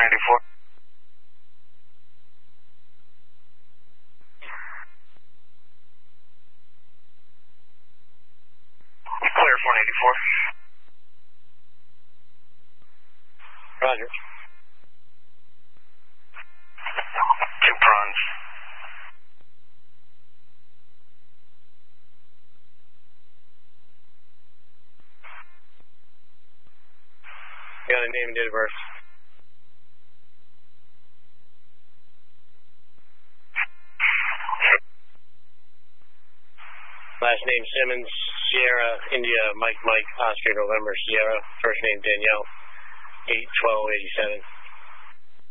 494. Clear 494. Roger. 2 prawns. Got a name and date of birth. Last name Simmons, Sierra, India, Mike, Oscar, November, Sierra. First name Danielle, 8/12/87.